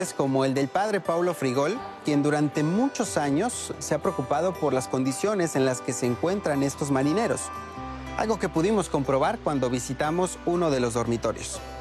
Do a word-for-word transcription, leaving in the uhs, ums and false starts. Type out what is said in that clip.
como el del padre Paulo Frigol, quien durante muchos años se ha preocupado por las condiciones en las que se encuentran estos marineros, algo que pudimos comprobar cuando visitamos uno de los dormitorios.